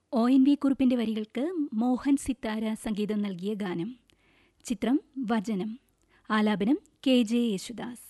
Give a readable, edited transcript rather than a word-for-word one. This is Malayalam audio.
ONV കുറുപ്പിൻ്റെ വരികൾക്ക് മോഹൻ സിത്താര സംഗീതം നൽകിയ ഗാനം. ചിത്രം വചനം. ആലാപനം KJ യേശുദാസ്.